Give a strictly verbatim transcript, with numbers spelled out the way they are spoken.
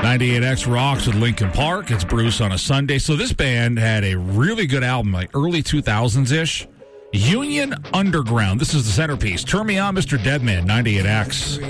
ninety-eight X rocks with Linkin Park. It's Bruce on a Sunday. So this band had a really good album, like early two thousands-ish. Union Underground. This is the centerpiece. Turn me on, Mister Deadman, ninety-eight X.